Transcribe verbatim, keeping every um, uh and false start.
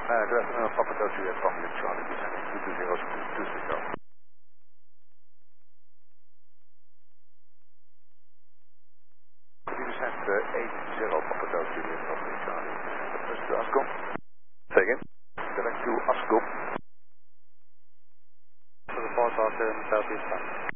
Uh, good afternoon, Papa Delta Juliet, Bravo Charlie, descending two two zero, two three zero. Could you descend uh, eight zero, Papa Delta Juliet, Bravo Charlie, direct to Ascom? Say again? Direct to Ascom. To the four thousand southeast.